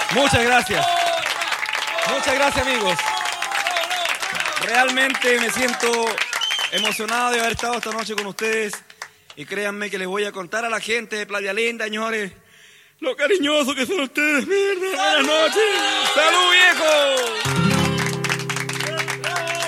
Muchas gracias. Muchas gracias, amigos. Realmente me siento emocionado de haber estado esta noche con ustedes. Y créanme que les voy a contar a la gente de Playa Linda, señores, lo cariñosos que son ustedes. Mierda, buenas noches. ¡Salud, viejo!